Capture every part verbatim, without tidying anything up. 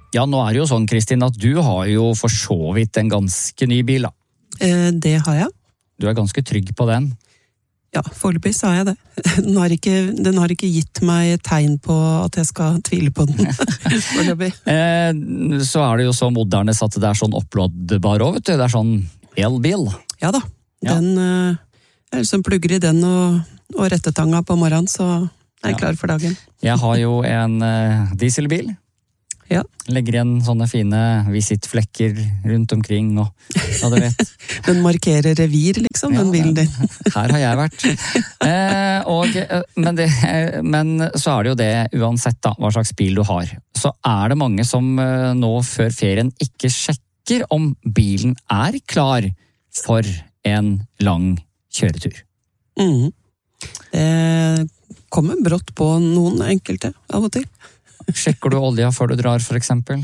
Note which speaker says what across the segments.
Speaker 1: Ja, nå er det jo sånn, Kristin, at du har jo for så vidt en ganske ny bil, da.
Speaker 2: Eh, det har jeg.
Speaker 1: Du er ganske trygg på den.
Speaker 2: Ja, foreløpig så er jeg det. Den har, ikke, den har ikke gitt meg tegn på at jeg skal tvile på den. Foreløpig.
Speaker 1: Eh, så er det jo så moderne at det er sånn oppladbar også, vet du. Det er sånn elbil.
Speaker 2: Ja da.
Speaker 1: Ja.
Speaker 2: Den, eh, jeg liksom plugger i den og, og rettetanga på morgenen, så er jeg klar for dagen.
Speaker 1: Jeg har jo en eh, dieselbil.
Speaker 2: Ja.
Speaker 1: Legger igjen sånne fine visittflekker rundt omkring, og ja, du vet.
Speaker 2: Den markerer revir, liksom,
Speaker 1: Ja,
Speaker 2: den bilen din.
Speaker 1: Her har jeg vært. Eh, og, men, det, men så er det jo det, uansett da, hva slags bil du har, så er det mange som eh, nå før ferien ikke sjekker om bilen er klar for en lang kjøretur.
Speaker 2: Mm. Det kommer brått på noen enkelte, av og til.
Speaker 1: Sjekker du olja før du drar, for eksempel?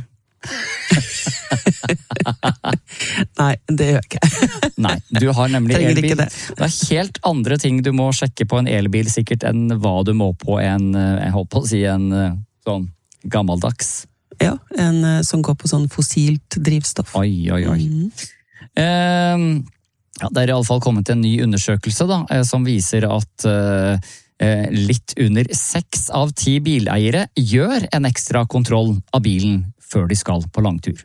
Speaker 2: Nei, det gjør jeg ikke.
Speaker 1: Nei, du har nemlig
Speaker 2: Trenger
Speaker 1: elbil.
Speaker 2: ikke det.
Speaker 1: Det er helt andre ting du må sjekke på en elbil sikkert enn hva du må på en, jeg holdt på å si, en sånn gammeldags.
Speaker 2: Ja, en eh, som går på sånn fossilt drivstoff.
Speaker 1: Oi, oi, oi.
Speaker 2: Mm.
Speaker 1: Eh, ja, det er i alle fall kommet en ny undersøkelse da, eh, som viser at eh, litt under seks av ti bileiere gjør en ekstra kontroll av bilen før de skal på langtur.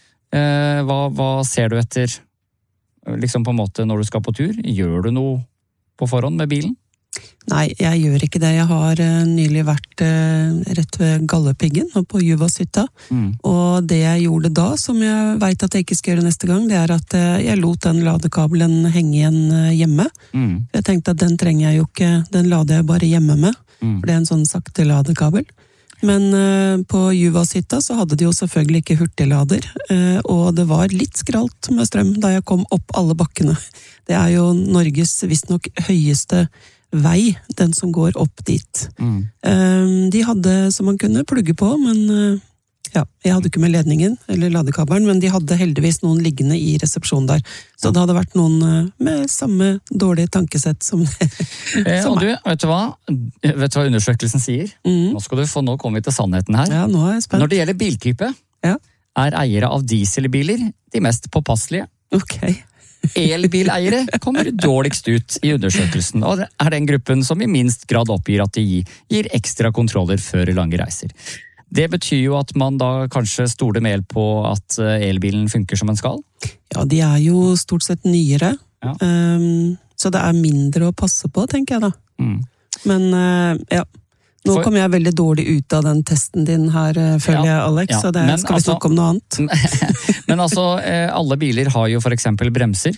Speaker 1: Eh, hva, hva ser du etter liksom på en måte når du skal på tur? Gjør du noe på forhånd med bilen?
Speaker 2: Nei, jeg gjør ikke det. Jeg har uh, nylig vært uh, rett ved Galdhøpiggen og på Juvashytta. Mm. Og det jeg gjorde da, som jeg vet at jeg ikke skal gjøre neste gang, det er at uh, jeg lot den ladekabelen henge igjen uh, hjemme. Mm. Jeg tenkte at den trenger jeg jo ikke, den lader jeg bare hjemme med. Mm. For det er en sånn sakte ladekabel. Men uh, på Juvashytta så hadde de jo selvfølgelig ikke hurtiglader, uh, og det var litt skralt med strøm da jeg kom opp alle bakkene. Det er jo Norges visstnok høyeste vei, den som går opp dit. Mm. Um, de hadde som man kunne plugge på, men uh, ja, jeg hadde ikke med ledningen eller ladekabelen, men de hadde heldigvis noen liggende i resepsjonen der. Så det hadde vært noen uh, med samme dårlige tankesett som det.
Speaker 1: Eh, og du, vet du hva? Vet du hva undersøkelsen sier? Mm. Nå skal du få, nå kommer vi til sannheten her.
Speaker 2: Ja, nå er jeg spent.
Speaker 1: Når det gjelder biltype,
Speaker 2: ja.
Speaker 1: er eiere av dieselbiler de mest påpasselige.
Speaker 2: Ok.
Speaker 1: Elbileiere kommer dårligst ut i undersøkelsen, og det er den gruppen som i minst grad oppgir at de gir ekstra kontroller før lange reiser. Det betyr jo at man da kanskje stoler mer på at elbilen funker som den skal?
Speaker 2: Ja, de er jo stort sett nyere, ja. um, så det er mindre å passe på, tenker jeg da. Mm. Men uh, ja, nå kom jeg veldig dårlig ut av den testen din her, føler jeg, Alex, ja, så det, skal vi altså, snakke om noe annet.
Speaker 1: Men altså, alle biler har jo for eksempel bremser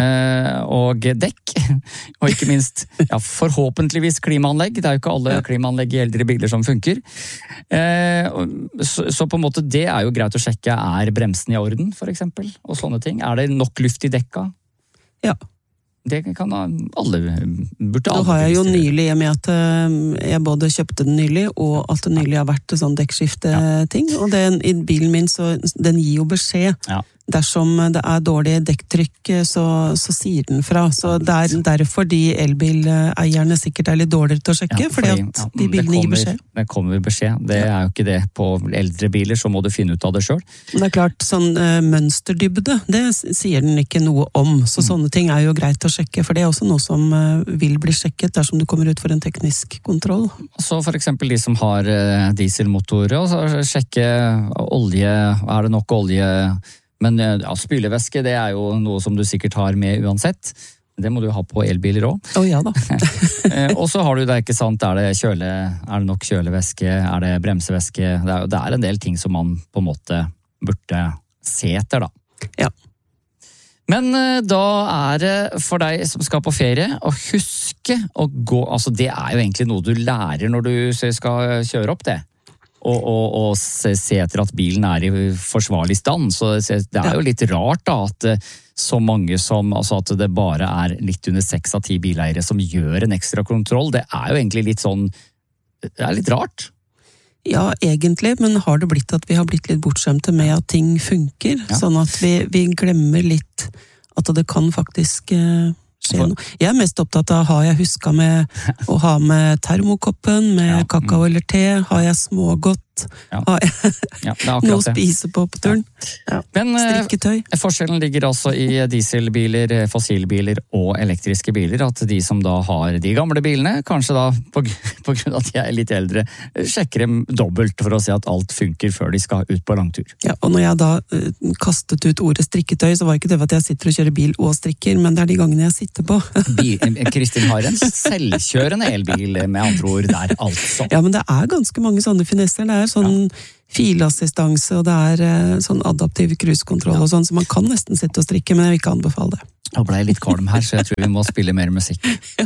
Speaker 1: og dekk, og ikke minst, ja, forhåpentligvis klimaanlegg. Det er jo ikke alle klimaanlegg i eldre biler som funker. Så, så på en måte, det er jo greit å sjekke, er bremsen i orden, for eksempel, og sånne ting. Er det nok luft i dekka?
Speaker 2: Ja.
Speaker 1: Det kan alle, burde alle.
Speaker 2: Da har jeg jo nylig, med at jeg både kjøpte den nylig, og at det nylig har vært sånn dekkskifte-ting. Og den, i bilen min, så den gir jo beskjed. Ja. Dersom det er dårlig dekktrykk, så, så sier den fra. Så det er derfor de elbileierne sikkert er litt dårligere til å sjekke, ja, fordi, fordi at ja, de bilene gir beskjed.
Speaker 1: Det kommer beskjed. Det er jo ikke det på eldre biler, så må du finne ut av det selv.
Speaker 2: Det er klart, sånn uh, mønsterdybde, det sier den ikke noe om. Så mm. sånne ting er jo greit å sjekke, for det er også noe som uh, vil bli sjekket dersom du kommer ut for en teknisk kontroll.
Speaker 1: Så for eksempel de som har uh, dieselmotorer, og så sjekke olje, er det nok olje. Men ja, spylevæske, det er jo noe som du sikkert har med uansett. Det må du ha på elbiler også.
Speaker 2: Å oh, ja da.
Speaker 1: Og så har du det, ikke sant, er det, kjøle, er det nok kjølevæske, er det bremsevæske? Det er, det er en del ting som man på en måte burde se etter da.
Speaker 2: Ja.
Speaker 1: Men da er det for deg som skal på ferie å huske å gå, altså det er jo egentlig noe du lærer når du skal kjøre opp det. Og, og, og se, se etter at bilen er i forsvarlig stand. Så det er jo litt rart da, at så mange som, altså at det bare er litt under seks av ti bileiere som gjør en ekstra kontroll. Det er jo egentlig litt sånn, det er litt rart.
Speaker 2: Ja, egentlig, men har det blitt at vi har blitt litt bortskjemte med at ting funker? Ja. Sånn at vi, vi glemmer litt at det kan faktisk skje noe. Jeg er mest opptatt av, har jeg husket med å ha med termokoppen, med ja. kakao eller te, har jeg smågodt, mat.
Speaker 1: Ja.
Speaker 2: Har jeg
Speaker 1: Ja, det er
Speaker 2: noe å
Speaker 1: akkurat det.
Speaker 2: spise på på turen. Ja.
Speaker 1: Men eh,
Speaker 2: Strikketøy.
Speaker 1: forskjellen ligger altså i dieselbiler, fossilbiler og elektriske biler. At de som da har de gamle bilene, kanskje da på, på grunn av at de er litt eldre, sjekker dem dobbelt for å se at alt funker før de skal ut på langtur.
Speaker 2: Ja, og når jeg da uh, kastet ut ordet strikketøy, så var ikke det for at jeg sitter og kjører bil og strikker, men det er de gangene jeg sitter på.
Speaker 1: Bil, Kristin har en selvkjørende elbil med andre ord der, altså.
Speaker 2: Ja, men det er ganske mange sånne finesser. Det er sånn ja. filassistanse, og det er uh, sånn adaptiv cruisekontroll ja. og sånn, så man kan nesten sitte og strikke, men jeg vil ikke anbefale det.
Speaker 1: Nå ble jeg litt kvalm her, så jeg tror vi må spille mer musikk.